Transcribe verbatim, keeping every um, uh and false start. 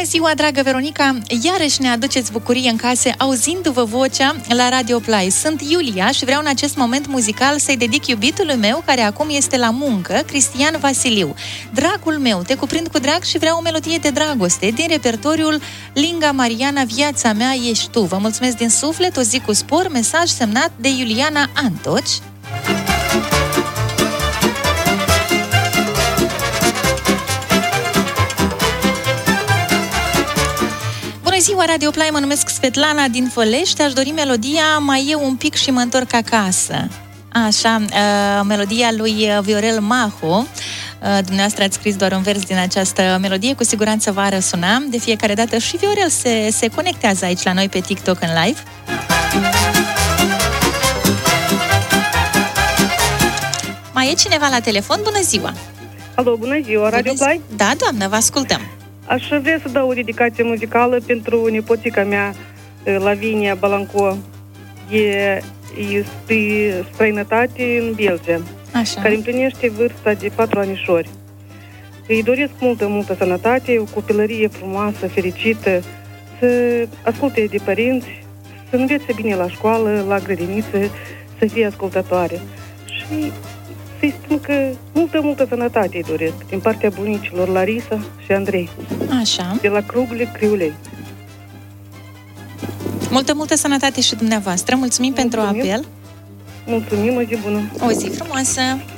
ziua, dragă Veronica! Iarăși ne aduceți bucurie în case auzindu-vă vocea la Radio Play. Sunt Iulia și vreau în acest moment muzical să-i dedic iubitului meu, care acum este la muncă, Cristian Vasiliu. Dragul meu, te cuprind cu drag și vreau o melodie de dragoste din repertoriul Linga Mariana, viața mea ești tu. Vă mulțumesc din suflet, o zi cu spor, mesaj semnat de Iuliana Antoci. Bună ziua, Radio Play, mă numesc Svetlana din Fălești, aș dori melodia Mai eu un pic și mă întorc acasă. Așa, uh, melodia lui Viorel Maho. Uh, dumneavoastră ați scris doar un vers din această melodie, cu siguranță va răsuna de fiecare dată și Viorel se, se conectează aici la noi pe TikTok în live. Mai e cineva la telefon? Bună ziua! Alo, bună ziua, Radio Play? Da, doamnă, vă ascultăm. Aș vrea să dau o dedicație muzicală pentru nepoțica mea, Lavinia Balanco. E, este străinătate în Belgia, Așa. care împlinește vârsta de patru anișori. Îi doresc multă, multă sănătate, o copilărie frumoasă, fericită, să asculte de părinți, să învețe bine la școală, la grădiniță, să fie ascultătoare. Și să-i spun că multă, multă sănătate îi doresc din partea bunicilor Larisa și Andrei. Așa. De la Crugule, Criulei. Multă, multă sănătate și dumneavoastră. Mulțumim, Mulțumim. pentru apel. Mulțumim, o zi bună. O zi frumoasă.